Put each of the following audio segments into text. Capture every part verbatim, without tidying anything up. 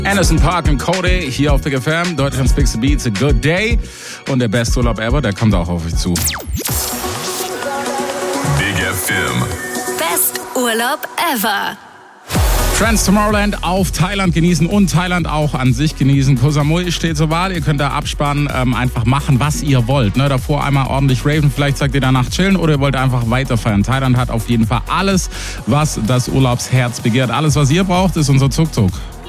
Anderson .Paak und Cody hier auf Big F M, Deutschlands Big Beats, A Good Day. Und der beste Urlaub ever, der kommt auch auf euch zu. Big F M. Best Urlaub ever. Trans Tomorrowland auf Thailand genießen und Thailand auch an sich genießen. Koh Samui steht zur Wahl. Ihr könnt da abspannen, ähm, einfach machen, was ihr wollt. Ne? Davor einmal ordentlich raven, vielleicht sagt ihr danach chillen oder ihr wollt einfach weiter feiern. Thailand hat auf jeden Fall alles, was das Urlaubsherz begehrt. Alles, was ihr braucht, ist unser Zug-Zug.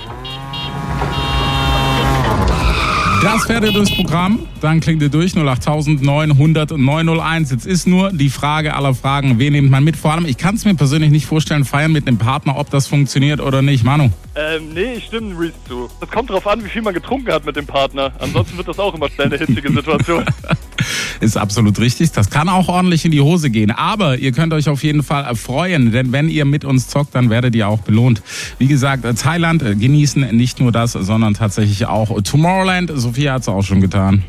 Das fährt ihr durchs Programm, dann klingt ihr durch null acht neun hundert neun null eins. Jetzt ist nur die Frage aller Fragen, wen nimmt man mit? Vor allem, ich kann es mir persönlich nicht vorstellen, feiern mit einem Partner, ob das funktioniert oder nicht. Manu? Ähm, nee, ich stimme Reese zu. Es kommt drauf an, wie viel man getrunken hat mit dem Partner. Ansonsten wird das auch immer schnell eine hitzige Situation. Ist absolut richtig. Das kann auch ordentlich in die Hose gehen. Aber ihr könnt euch auf jeden Fall erfreuen, denn wenn ihr mit uns zockt, dann werdet ihr auch belohnt. Wie gesagt, Thailand genießen nicht nur das, sondern tatsächlich auch Tomorrowland. Sophia hat es auch schon getan.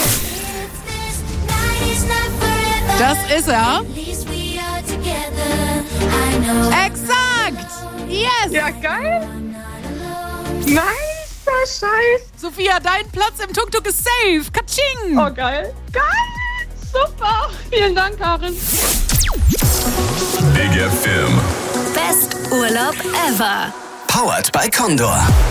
Das ist er. Exakt! Yes! Ja, geil! Nice, Scheiß! Sophia, dein Platz im Tuk-Tuk ist safe! Katsching! Oh, geil! Geil! Super! Vielen Dank, Karin! Big F M. Best Urlaub ever. Powered by Condor.